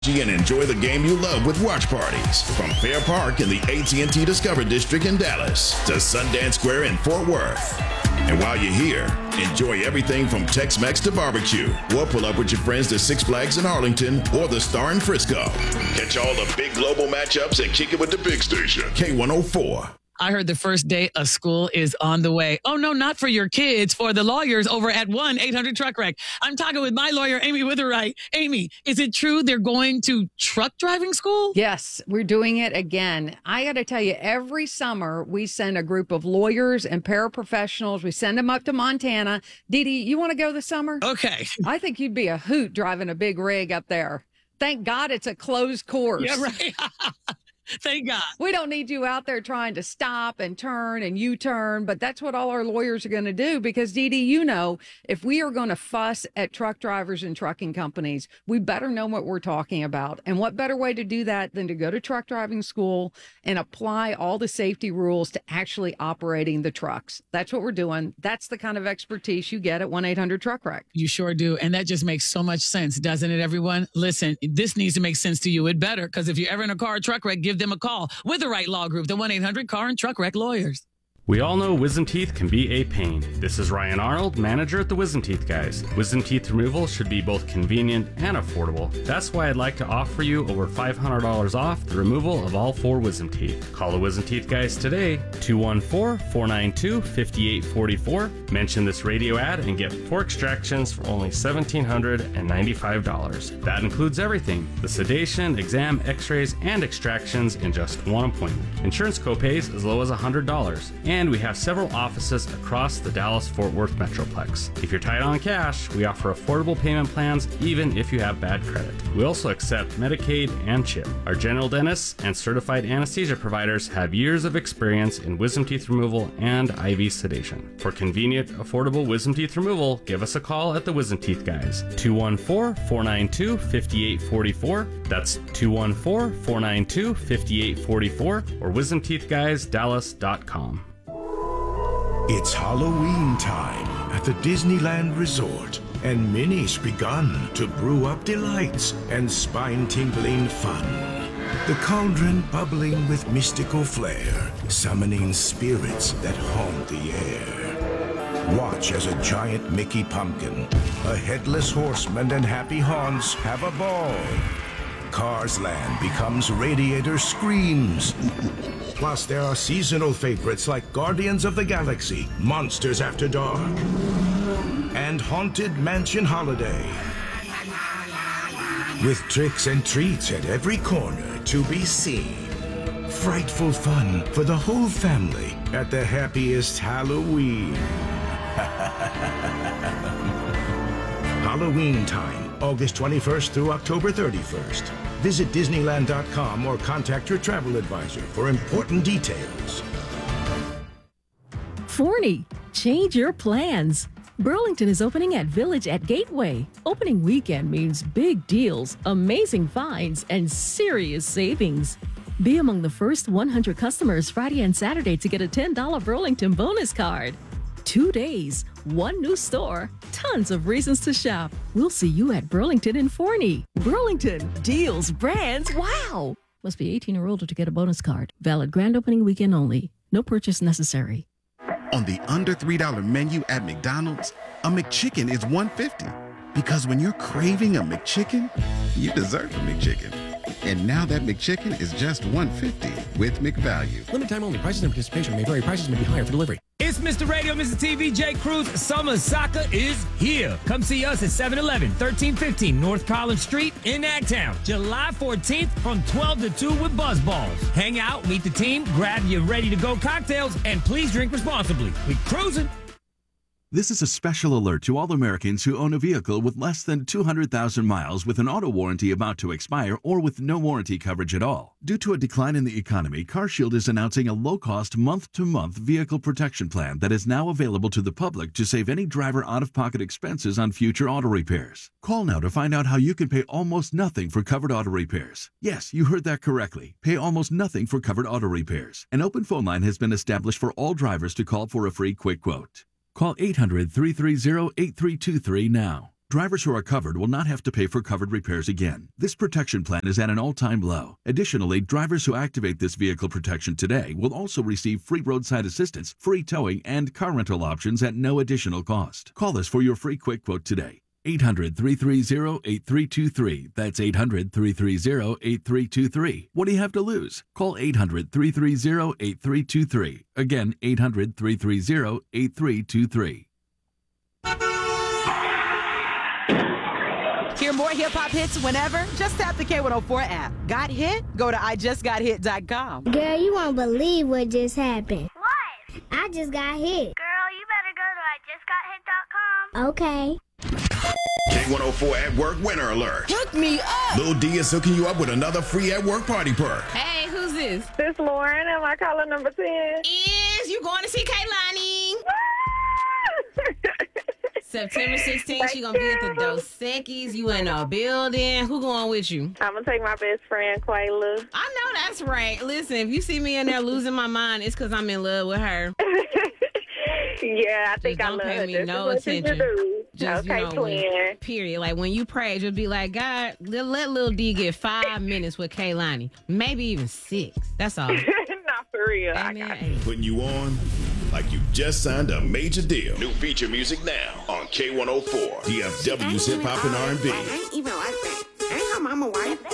And enjoy the game you love with watch parties from Fair Park in the AT&T Discover District in Dallas to Sundance Square in Fort Worth. And while you're here, enjoy everything from Tex-Mex to barbecue, or pull up with your friends to Six Flags in Arlington or the Star in Frisco. Catch all the big global matchups and kick it with the big station, K104. I heard the first day of school is on the way. Oh, no, not for your kids, for the lawyers over at 1-800-TRUCK-WRECK. I'm talking with my lawyer, Amy Witherite. Amy, is it true they're going to truck driving school? Yes, we're doing it again. I got to tell you, every summer we send a group of lawyers and paraprofessionals. We send them up to Montana. Dee Dee, you want to go this summer? Okay. I think you'd be a hoot driving a big rig up there. Thank God it's a closed course. Yeah, right. Thank God. We don't need you out there trying to stop and turn and U-turn, but that's what all our lawyers are going to do because, Dee Dee, you know, if we are going to fuss at truck drivers and trucking companies, we better know what we're talking about. And what better way to do that than to go to truck driving school and apply all the safety rules to actually operating the trucks. That's what we're doing. That's the kind of expertise you get at 1-800-TRUCK-WRECK. You sure do. And that just makes so much sense, doesn't it, everyone? Listen, this needs to make sense to you. It better, because if you're ever in a car or truck wreck, give them a call with the right law group, the 1-800-Car and Truck Wreck Lawyers. We all know wisdom teeth can be a pain. This is Ryan Arnold, manager at the Wisdom Teeth Guys. Wisdom teeth removal should be both convenient and affordable. That's why I'd like to offer you over $500 off the removal of all 4 wisdom teeth. Call the Wisdom Teeth Guys today, 214-492-5844. Mention this radio ad and get 4 extractions for only $1,795. That includes everything: the sedation, exam, x-rays, and extractions in just one appointment. Insurance copays as low as $100. And we have several offices across the Dallas-Fort Worth Metroplex. If you're tight on cash, we offer affordable payment plans even if you have bad credit. We also accept Medicaid and CHIP. Our general dentists and certified anesthesia providers have years of experience in wisdom teeth removal and IV sedation. For convenient, affordable wisdom teeth removal, give us a call at the Wisdom Teeth Guys, 214-492-5844. That's 214-492-5844 or wisdomteethguysdallas.com. It's Halloween time at the Disneyland Resort, and Minnie's begun to brew up delights and spine-tingling fun. The cauldron bubbling with mystical flair, summoning spirits that haunt the air. Watch as a giant Mickey pumpkin, a headless horseman, and happy haunts have a ball. Cars Land becomes Radiator Screams. Plus, there are seasonal favorites like Guardians of the Galaxy, Monsters After Dark, and Haunted Mansion Holiday. With tricks and treats at every corner to be seen. Frightful fun for the whole family at the happiest Halloween. Halloween time, August 21st through October 31st. Visit Disneyland.com or contact your travel advisor for important details. Forney, change your plans. Burlington is opening at Village at Gateway. Opening weekend means big deals, amazing finds, and serious savings. Be among the first 100 customers Friday and Saturday to get a $10 Burlington bonus card. 2 days, 1 new store, tons of reasons to shop. We'll see you at Burlington and Forney. Burlington, deals, brands, wow! Must be 18 or older to get a bonus card. Valid grand opening weekend only. No purchase necessary. On the under $3 menu at McDonald's, a McChicken is $1.50. Because when you're craving a McChicken, you deserve a McChicken. And now that McChicken is just $1.50 with McValue. Limited time only. Prices and participation may vary. Prices may be higher for delivery. It's Mr. Radio, Mr. TV, Jay Cruz. Summer Soccer is here. Come see us at 7-Eleven, 1315 North Collins Street in Agtown. July 14th from 12 to 2 with Buzz Balls. Hang out, meet the team, grab your ready-to-go cocktails, and please drink responsibly. We cruising. This is a special alert to all Americans who own a vehicle with less than 200,000 miles with an auto warranty about to expire or with no warranty coverage at all. Due to a decline in the economy, CarShield is announcing a low-cost month-to-month vehicle protection plan that is now available to the public to save any driver out-of-pocket expenses on future auto repairs. Call now to find out how you can pay almost nothing for covered auto repairs. Yes, you heard that correctly. Pay almost nothing for covered auto repairs. An open phone line has been established for all drivers to call for a free quick quote. Call 800-330-8323 now. Drivers who are covered will not have to pay for covered repairs again. This protection plan is at an all-time low. Additionally, drivers who activate this vehicle protection today will also receive free roadside assistance, free towing, and car rental options at no additional cost. Call us for your free quick quote today. 800-330-8323. That's 800-330-8323. What do you have to lose? Call 800-330-8323. Again, 800-330-8323. Hear more hip-hop hits whenever? Just tap the K104 app. Got hit? Go to IJustGotHit.com. Girl, you won't believe what just happened. What? I just got hit. Girl, you better go to IJustGotHit.com. Okay. K104 at Work Winter Alert. Hook me up! Lil D is hooking you up with another free at work party perk. Hey, who's this? This Lauren, am I caller number 10? Is you going to see Kaylani? September 16th, she gonna be at the Dos Equis. You in a building. Who going with you? I'm gonna take my best friend, Quayla. I know that's right. Listen, if you see me in there losing my mind, it's because I'm in love with her. Yeah, I think I love her. Don't pay me no attention. Just, okay, twin. Period. Like when you pray, just be like, God, let Lil D get 5 minutes with Kaylani. Maybe even 6. That's all. Not for real. Amen. Putting you on like you just signed a major deal. New feature music now on K104. DFW's Hip Hop and R&B. I ain't even like that. Ain't her mama white?